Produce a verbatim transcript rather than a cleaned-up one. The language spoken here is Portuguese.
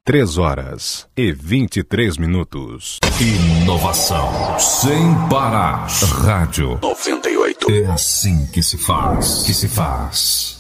três horas e vinte e três minutos. Inovação sem parar. Rádio noventa e oito. É assim que se faz. Que se faz.